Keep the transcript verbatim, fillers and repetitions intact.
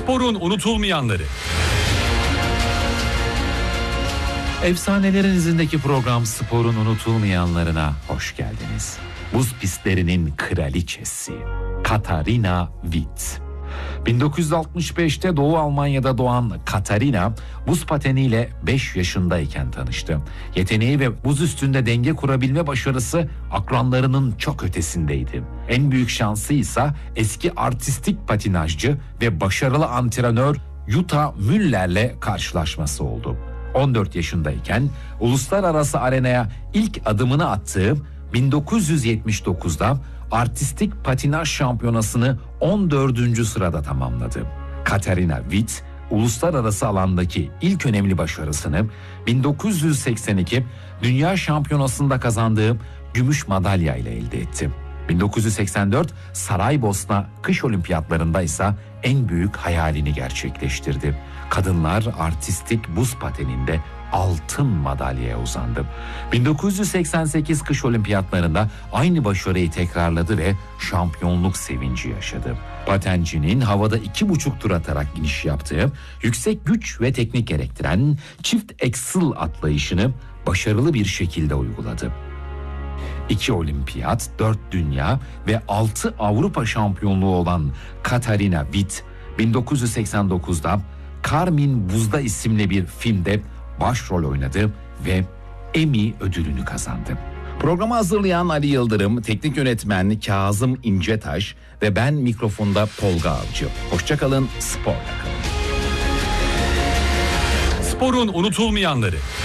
Sporun unutulmayanları. Efsanelerin izindeki program Sporun unutulmayanlarına hoş geldiniz. Buz pistlerinin kraliçesi Katharina Witt. bin dokuz yüz altmış beşte Doğu Almanya'da doğan Katharina buz pateniyle beş yaşındayken tanıştı. Yeteneği ve buz üstünde denge kurabilme başarısı akranlarının çok ötesindeydi. En büyük şansı ise eski artistik patinajcı ve başarılı antrenör Jutta Müller'le karşılaşması oldu. on dört yaşındayken uluslararası arenaya ilk adımını attığı bin dokuz yüz yetmiş dokuzda artistik patinaj şampiyonasını on dördüncü sırada tamamladı. Katharina Witt, uluslararası alandaki ilk önemli başarısını bin dokuz yüz seksen iki Dünya Şampiyonası'nda kazandığı gümüş madalya ile elde etti. bin dokuz yüz seksen dört Saraybosna Kış Olimpiyatlarında ise en büyük hayalini gerçekleştirdi. Kadınlar artistik buz pateninde altın madalyaya uzandı. bin dokuz yüz seksen sekiz Kış Olimpiyatlarında aynı başarıyı tekrarladı ve şampiyonluk sevinci yaşadı. Patencinin havada iki buçuk tur atarak iniş yaptığı, yüksek güç ve teknik gerektiren çift Excel atlayışını başarılı bir şekilde uyguladı. İki olimpiyat, dört dünya ve altı Avrupa şampiyonluğu olan Katharina Witt, bin dokuz yüz seksen dokuzda Carmen Buzda isimli bir filmde başrol oynadı ve Emmy ödülünü kazandı. Programı hazırlayan Ali Yıldırım, teknik yönetmen Kazım İncetaş ve ben mikrofonda Tolga Avcı. Hoşça kalın, sporla kalın. Sporun unutulmayanları.